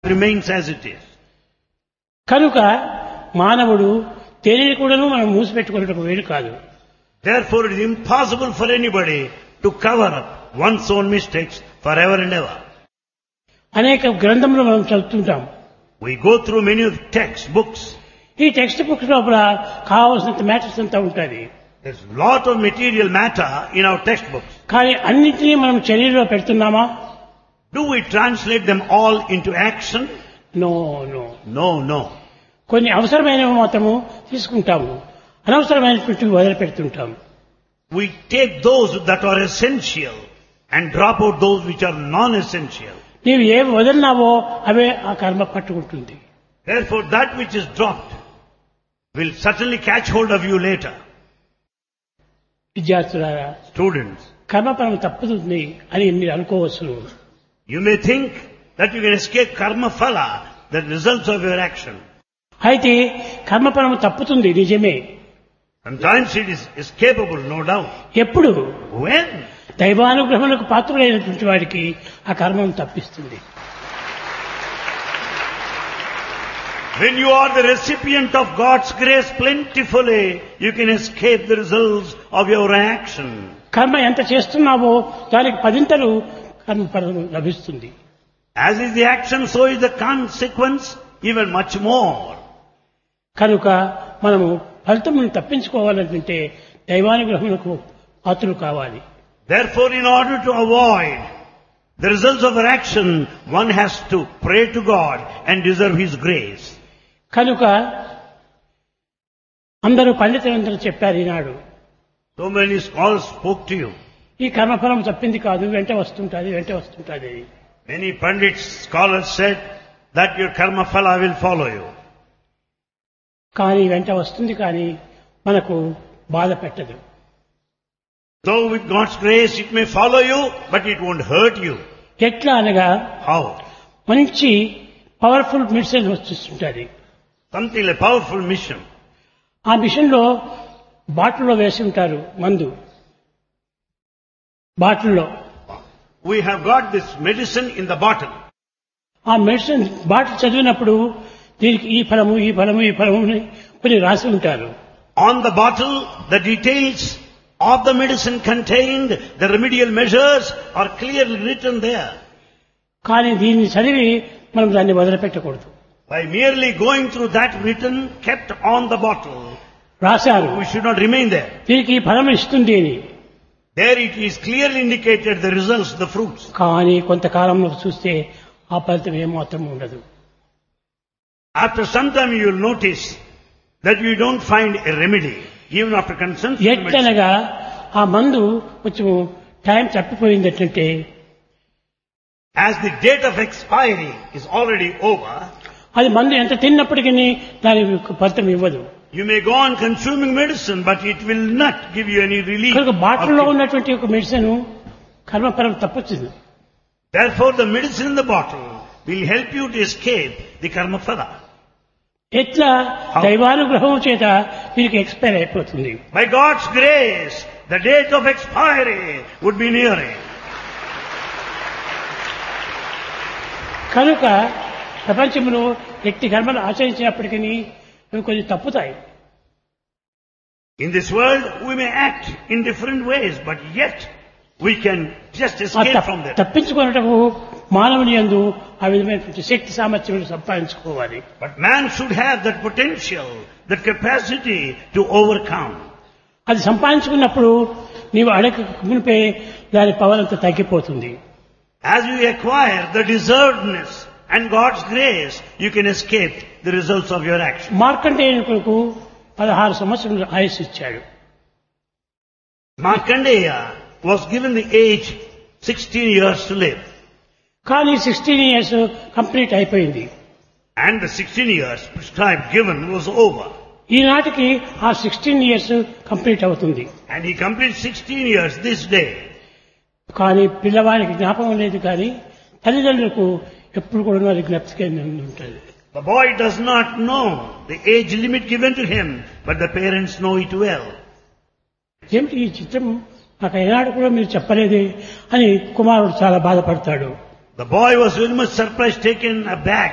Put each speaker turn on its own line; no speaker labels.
remains as it is.
కనుక మానవుడు తెలియని కూడాను మనం మూసిపెట్టుకునేటకు వీలు కాదు.
Therefore, it is impossible for anybody to cover up one's own mistakes forever and ever.
అనేక గ్రంథములు మనం చదువుతుంటాం.
We go through many textbooks.
ఈ టెక్స్ట్ బుక్స్ లోపల కావాల్సినంత మ్యాటర్స్ అంతా ఉంటుంది.
There's a lot of material matter in our textbooks.
కానీ అన్నింటినీ మనం చర్యలో పెడుతున్నామా?
Do we translate them all into action?
No.
No.
కొన్ని అవసరమైనవి మాత్రము తీసుకుంటాము, అనవసరమైనటువంటి వదిలిపెడుతుంటాము.
We take those that are essential and drop out those which are non-essential.
నీవు ఏమి వదిలినావో అవే ఆ కర్మ పట్టుకుంటుంది.
Therefore, that which is dropped will certainly catch hold of you later.
విద్యార్థులారా,
Students,
కర్మఫలం తప్పుతుంది అని మీరు అనుకోవచ్చు.
you may think that you can escape karma phala, the results of your action.
అయితే కర్మఫలం తప్పుతుంది నిజమే.
Sometimes it is escapable, no doubt.
ఎప్పుడు?
When?
దైవానుగ్రహములకు పాత్రుడైనటువంటి వాడికి ఆ కర్మను తప్పిస్తుంది.
When you are the recipient of God's grace plentifully, you can escape the results of your action.
కర్మ ఎంత చేస్తున్నావో దానికి పదింతలు కర్మఫలం లభిస్తుంది.
As is the action, so is the consequence, even much more.
కనుక మనము ఫలితమును తప్పించుకోవాలంటే దైవానుగ్రహములకు పాత్రులు కావాలి.
Therefore, in order to avoid the results of our action, one has to pray to God and deserve His grace.
కనుక అందరూ పండితులందరూ చెప్పారు ఈనాడు.
So many scholars spoke to you.
ఈ కర్మఫలం తప్పింది కాదు, వెంట వస్తుంటుంది.
Many pundits, scholars said that your karma phala will follow you.
కానీ వెంట వస్తుంది, కానీ మనకు బాధ పెట్టదు.
Though with God's grace it may follow you, but it won't hurt you.
ఎట్లా అనగా
How?
మంచి పవర్ఫుల్ మెడిసిన్ వస్తుంటుంది.
Something like powerful mission.
ఆ మిషన్ లో బాటిల్లో వేసి ఉంటారు మందు. బాటిల్లో
We have got this medicine in the bottle.
ఆ మెడిసిన్ బాటిల్ చదివినప్పుడు దీనికి ఈ ఫలము అని కొన్ని రాసి ఉంటారు.
On the bottle, the details of the medicine contained, the remedial measures are clearly written there.
కానీ దీన్ని చదివి మనం దాన్ని వదిలిపెట్టకూడదు.
By merely going through that written, kept on the bottle,
రాశారు
we should not remain there.
దీనికి ఈ ఫలం ఇస్తుంది అని.
There it is clearly indicated the results, the fruits.
కానీ కొంతకాలంలో చూస్తే ఆ ఫలితం ఏమాత్రం ఉండదు.
After some time you will notice that you don't find a remedy, even after consumption.
ఎట్లనగా ఆ మందు కొంచెం time తప్పిపోయిందంటే,
As the date of expiry is already over,
అది మందు ఎంత తిన్నప్పటికీ దానికి ఫలితం ఇవ్వదు.
you may go on consuming medicine, but it will not give you any relief.
కనుక బాటిల్లో ఉన్నటువంటి ఒక మెడిసిన్ కర్మఫలం తప్పొచ్చింది.
Therefore, the medicine in the bottle will help you to escape the karma phala.
ఎట్లా? దైవానుగ్రహం చేత వీరికి ఎక్స్పైర్ అయిపోతుంది.
By God's grace, the date of expiry would be nearing.
కనుక ప్రపంచంలో వ్యక్తి కర్మలు ఆచరించినప్పటికీ అవి కొన్ని తప్పుతాయి.
In this world, we may act in different ways, but yet we can just escape from them.
తప్పించుకున్నటకు మానవుని యందు ఆ విధమైనటువంటి శక్తి సామర్థ్యం సంపాదించుకోవాలి.
But man should have that potential, that capacity to overcome.
అది సంపాదించుకున్నప్పుడు నీవు అడగ మునిపే దాని పవర్ అంతా తగ్గిపోతుంది.
As you acquire the deservedness and God's grace, you can escape the results of your action.
మార్కండేయునికి 16 సంవత్సరాలు ఆయుష్ ఇచ్చాడు.
Markandeya was given the age 16 years to live.
కానీ 16 ఇయర్స్ కంప్లీట్ అయిపోయింది.
And the 16 years prescribed given was over.
ఈనాటికి ఆ 16 years complete అవుతుంది.
And he completed 16 years this day.
కానీ పిల్లవానికి జ్ఞాపకం లేదు, కానీ తల్లిదండ్రులకు ఎప్పుడు కూడా వారి జ్ఞాపకం ఉంటుంది.
The boy does not know the age limit given to him, but the parents know it well.
ఏమిటి ఈ చిత్రం నాకు ఏనాడు కూడా మీరు చెప్పలేదే అని కుమారుడు చాలా బాధపడతాడు.
The boy was very much surprised, taken aback.